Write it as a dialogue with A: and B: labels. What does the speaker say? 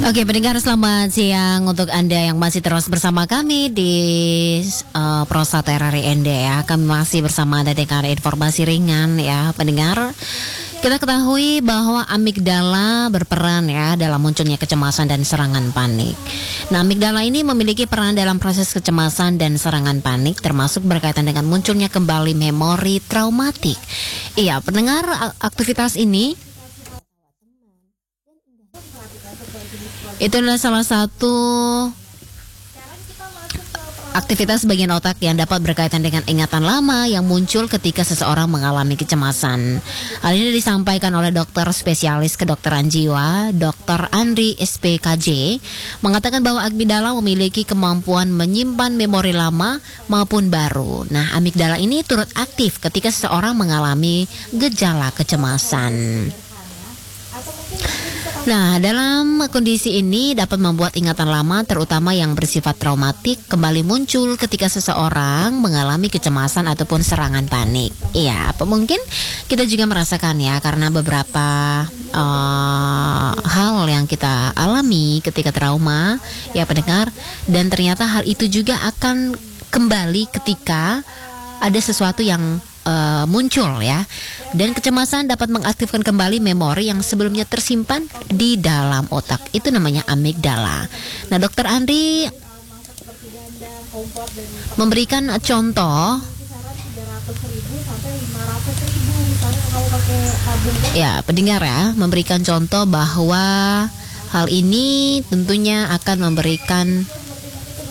A: Oke, pendengar selamat siang untuk Anda yang masih terus bersama kami di Prosa Terari Ende ya. Kami masih bersama Anda dengan informasi ringan ya, pendengar. Kita ketahui bahwa amigdala berperan ya dalam munculnya kecemasan dan serangan panik. Nah, amigdala ini memiliki peran dalam proses kecemasan dan serangan panik, termasuk berkaitan dengan munculnya kembali memori traumatik. Iya, pendengar, aktivitas ini itu adalah salah satu aktivitas bagian otak yang dapat berkaitan dengan ingatan lama yang muncul ketika seseorang mengalami kecemasan. Hal ini disampaikan oleh dokter spesialis kedokteran jiwa, Dr. Andri SPKJ, mengatakan bahwa amigdala memiliki kemampuan menyimpan memori lama maupun baru. Nah, amigdala ini turut aktif ketika seseorang mengalami gejala kecemasan. Nah, dalam kondisi ini dapat membuat ingatan lama terutama yang bersifat traumatik kembali muncul ketika seseorang mengalami kecemasan ataupun serangan panik. Iya, mungkin kita juga merasakan ya, karena beberapa hal yang kita alami ketika trauma, ya pendengar, dan ternyata hal itu juga akan kembali ketika ada sesuatu yang muncul ya. Dan kecemasan dapat mengaktifkan kembali memori yang sebelumnya tersimpan di dalam otak. Itu namanya amigdala. Nah, Dokter Andri memberikan contoh ya, pendengar ya, memberikan contoh bahwa hal ini tentunya akan memberikan